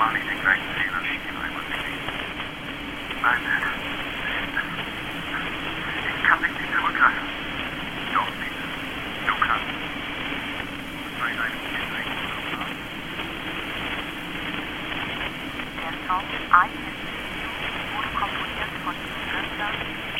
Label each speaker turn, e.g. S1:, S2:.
S1: Mach nicht den gleichen Fehler wie ich ihn einmal beging. Nein, ich kann dich nicht zurücklassen. Doch, Peter, du kannst. Bei einem Kindring.
S2: Der Song I Miss You wurde komponiert von Tim Wendler